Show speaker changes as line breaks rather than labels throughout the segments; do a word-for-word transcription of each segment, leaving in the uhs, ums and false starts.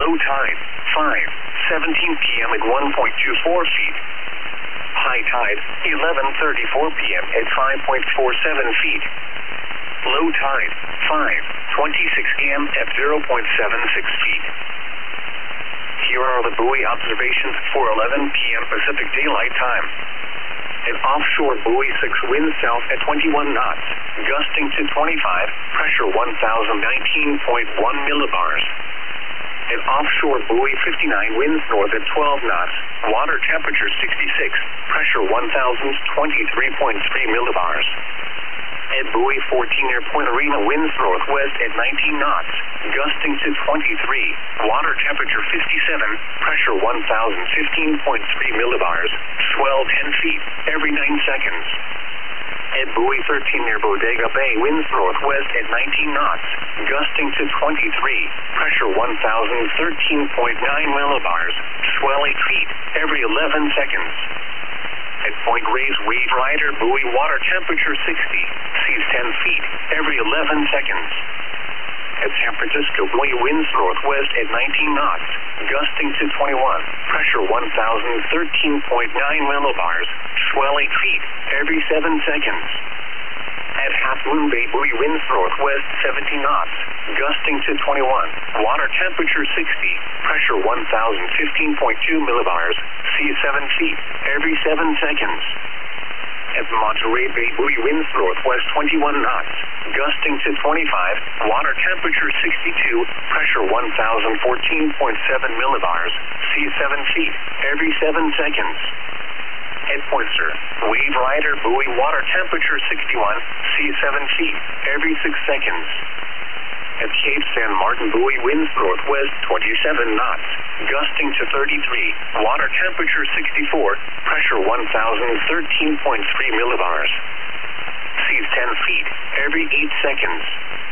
Low tide, five seventeen p m at one point two four feet. High tide, eleven thirty-four p m at five point four seven feet. Low tide, five twenty-six a m at zero point seven six feet. Here are the buoy observations for eleven p m Pacific Daylight Time. An offshore buoy six winds south at twenty-one knots, gusting to twenty-five, pressure one thousand nineteen point one millibars. An offshore buoy fifty-nine winds north at twelve knots, water temperature sixty-six, pressure one thousand twenty-three point three millibars. At buoy fourteen near Point Arena winds northwest at nineteen knots, gusting to twenty-three, water temperature fifty-seven, pressure one thousand fifteen point three millibars, swell ten feet every nine seconds. At buoy thirteen near Bodega Bay winds northwest at nineteen knots, gusting to twenty-three, pressure one thousand thirteen point nine millibars, swell eight feet every eleven seconds. At Point Reyes Wave Rider buoy water temperature sixty, seas ten feet every eleven seconds. At San Francisco buoy winds northwest at nineteen knots, gusting to twenty-one, pressure one thousand thirteen point nine millibars, swell eight feet every seven seconds. At Half Moon Bay buoy winds northwest seventeen knots, gusting to twenty-one, water temperature sixty, pressure one thousand fifteen point two millibars, seas seven feet every seven seconds. At Monterey Bay buoy winds northwest twenty-one knots, gusting to twenty-five, water temperature sixty-two, pressure one thousand fourteen point seven millibars, seas seven feet every seven seconds. At Poynter, Wave Rider buoy water temperature sixty-one, seas seven feet every six seconds. At Cape San Martin buoy winds northwest twenty-seven knots, gusting to thirty-three, water temperature sixty-four, pressure one thousand thirteen point three millibars. Seas ten feet every eight seconds.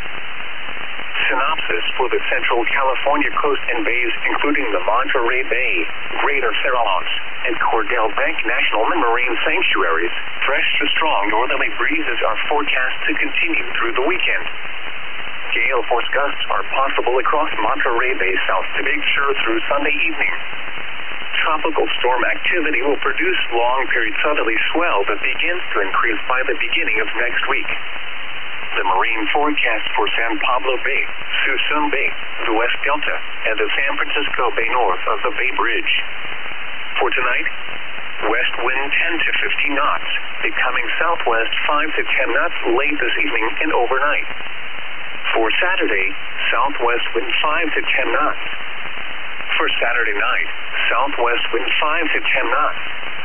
Synopsis for the Central California coast and bays, including the Monterey Bay, Greater Farallones, and Cordell Bank National Marine Sanctuaries. Fresh to strong northerly breezes are forecast to continue through the weekend. Gale force gusts are possible across Monterey Bay south to Big Sur through Sunday evening. Tropical storm activity will produce long-period southerly swell that begins to increase by the beginning of next week. The marine forecast for San Pablo Bay, Suisun Bay, the West Delta, and the San Francisco Bay north of the Bay Bridge. For tonight, west wind ten to fifteen knots, becoming southwest five to ten knots late this evening and overnight. For Saturday, southwest wind five to ten knots. For Saturday night, southwest wind five to ten knots.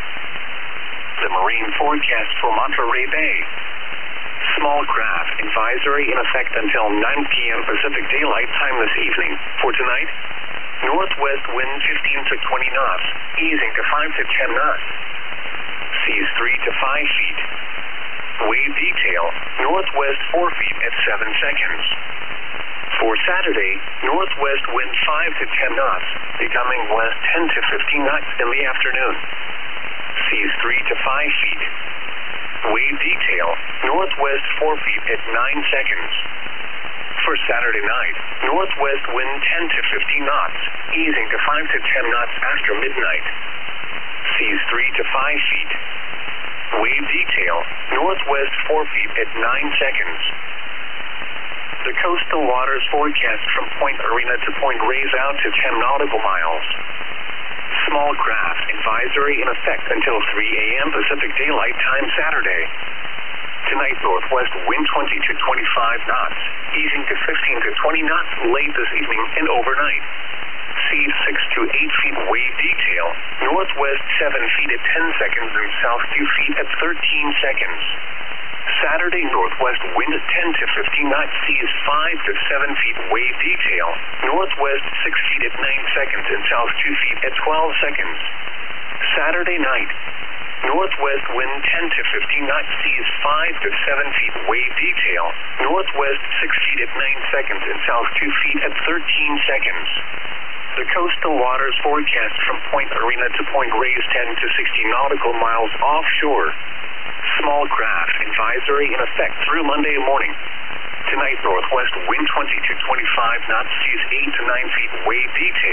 The marine forecast for Monterey Bay. Small craft advisory in effect until nine p m Pacific Daylight Time this evening. For tonight, northwest wind fifteen to twenty knots, easing to five to ten knots. Seas three to five feet. Wave detail, northwest four feet at seven seconds. For Saturday, northwest wind five to ten knots, becoming west ten to fifteen knots in the afternoon. Seas three to five feet. Wave detail, northwest four feet at nine seconds. For Saturday night, northwest wind ten to fifteen knots, easing to five to ten knots after midnight. Seas three to five feet. Wave detail, northwest four feet at nine seconds. The coastal waters forecast from Point Arena to Point Reyes out to ten nautical miles. Small craft advisory in effect until three a m Pacific Daylight Time Saturday. Tonight, northwest wind twenty to twenty-five knots, easing to fifteen to twenty knots late this evening and overnight. Seas six to eight feet wave detail, northwest seven feet at ten seconds and south two feet at thirteen seconds. Saturday, northwest wind ten to fifteen knots, seas five to seven feet wave detail, northwest six feet at nine seconds and south two feet at twelve seconds. Saturday night, northwest wind ten to fifteen knots, seas five to seven feet wave detail, northwest six feet at nine seconds and south two feet at thirteen seconds. The coastal waters forecast from Point Arena to Point Reyes ten to sixty nautical miles offshore. Small craft advisory in effect through Monday morning. Tonight, northwest wind twenty to twenty-five knots, seas eight to nine feet wave detail.